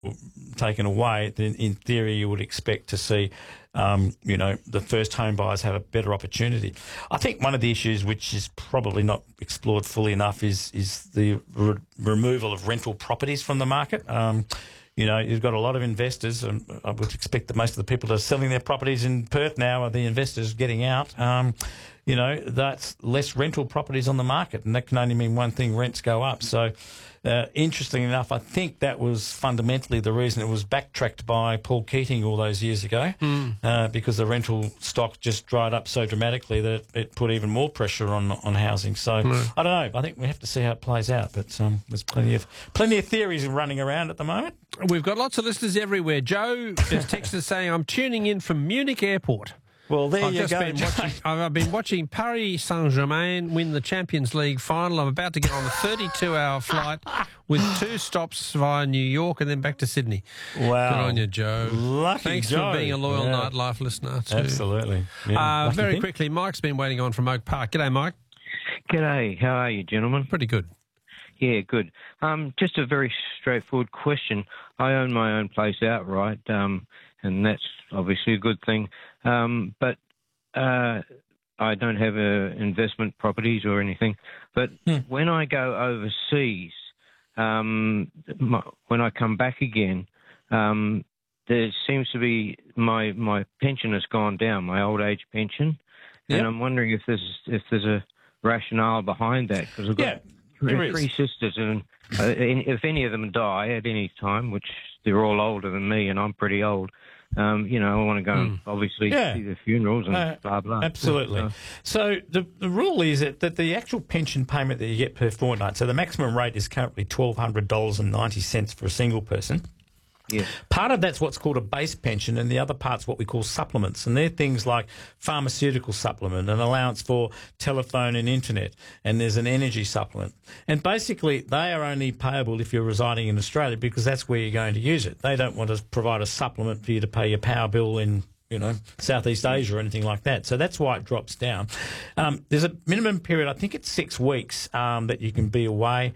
taken away, then in theory you would expect to see, the first home buyers have a better opportunity. I think one of the issues which is probably not explored fully enough is the removal of rental properties from the market. You've got a lot of investors, and I would expect that most of the people that are selling their properties in Perth now are the investors getting out. That's less rental properties on the market, and that can only mean one thing: rents go up. So, interestingly enough, I think that was fundamentally the reason it was backtracked by Paul Keating all those years ago, because the rental stock just dried up so dramatically that it put even more pressure on housing. So, I don't know. I think we have to see how it plays out, but there's plenty of theories running around at the moment. We've got lots of listeners everywhere. Joe is texted saying, "I'm tuning in from Munich Airport." Well, there you go. I've been watching Paris Saint-Germain win the Champions League final. I'm about to get on a 32-hour flight with 2 stops via New York and then back to Sydney. Wow. Good on you, Joe. Lucky Thanks Joe. for being a loyal Nightlife listener too. Absolutely. Very quickly, Mike's been waiting on from Oak Park. G'day, Mike. G'day. How are you, gentlemen? Pretty good. Yeah, good. Just a very straightforward question. I own my own place outright, and that's obviously a good thing. But I don't have investment properties or anything. But when I go overseas, when I come back again, there seems to be my pension has gone down, my old age pension, and I'm wondering if there's a rationale behind that, because I've got three sisters, and if any of them die at any time, which they're all older than me, and I'm pretty old. I want to go and obviously see the funerals and blah, blah. Absolutely. So the rule is that the actual pension payment that you get per fortnight, so the maximum rate is currently $1,200.90 for a single person. Yes. Part of that's what's called a base pension, and the other part's what we call supplements. And they're things like pharmaceutical supplement, an allowance for telephone and internet, and there's an energy supplement. And basically, they are only payable if you're residing in Australia, because that's where you're going to use it. They don't want to provide a supplement for you to pay your power bill in Southeast Asia or anything like that. So that's why it drops down. There's a minimum period, I think it's 6 weeks, that you can be away.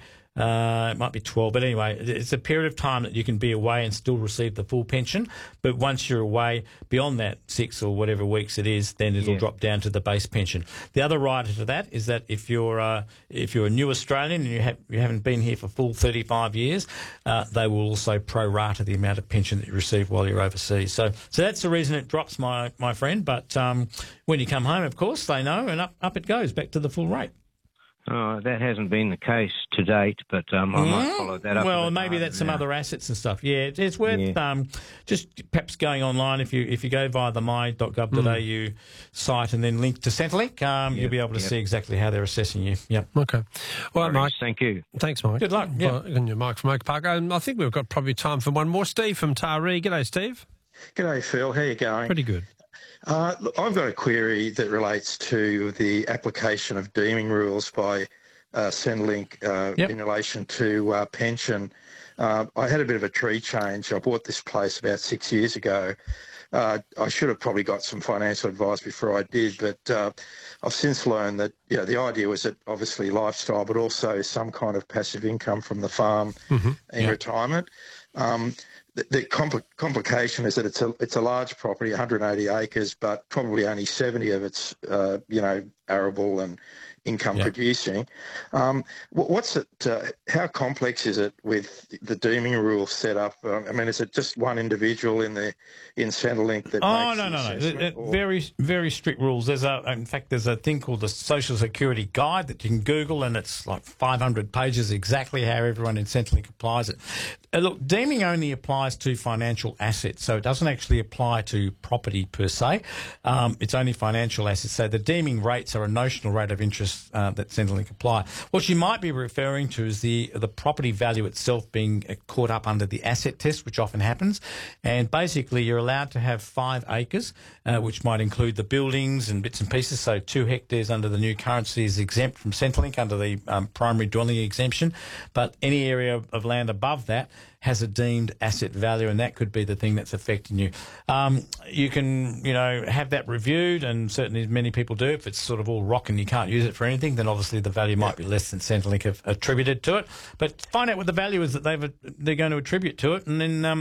It might be 12, but anyway, it's a period of time that you can be away and still receive the full pension. But once you're away beyond that 6 or whatever weeks it is, then it'll drop down to the base pension. The other rider to that is that if you're a new Australian and you haven't been here for full 35 years, they will also pro-rata the amount of pension that you receive while you're overseas. So that's the reason it drops, my friend. But when you come home, of course, they know, and up it goes, back to the full rate. That hasn't been the case to date, but I might follow that up. Well, maybe that's some other assets and stuff. Yeah, it's worth just perhaps going online. If you go via the my.gov.au site and then link to Centrelink, you'll be able to see exactly how they're assessing you. Yep. Okay. All right, Mike. Thank you. Thanks, Mike. Good luck. Yeah. And you're Mike from Oak Park. I think we've got probably time for one more. Steve from Taree. G'day, Steve. G'day, Phil. How you going? Pretty good. Look, I've got a query that relates to the application of deeming rules by Centrelink in relation to pension. I had a bit of a tree change. I bought this place about 6 years ago. I should have probably got some financial advice before I did, but I've since learned that the idea was that obviously lifestyle, but also some kind of passive income from the farm in retirement. The complication is that it's a large property, 180 acres, but probably only 70 of it's arable and income producing. What's it? How complex is it with the deeming rule set up? I mean, is it just one individual in Centrelink that? No. Very, very strict rules. There's a thing called the Social Security Guide that you can Google, and it's like 500 pages exactly how everyone in Centrelink applies it. Look, deeming only applies to financial assets, so it doesn't actually apply to property per se. It's only financial assets. So the deeming rates are a notional rate of interest that Centrelink apply. What you might be referring to is the property value itself being caught up under the asset test, which often happens. And basically, you're allowed to have 5 acres, which might include the buildings and bits and pieces. So 2 hectares under the new currency is exempt from Centrelink under the primary dwelling exemption. But any area of land above that has a deemed asset value, and that could be the thing that's affecting you. You can, have that reviewed, and certainly many people do. If it's sort of all rock and you can't use it for anything, then obviously the value might be less than Centrelink have attributed to it. But find out what the value is that they're going to attribute to it, and then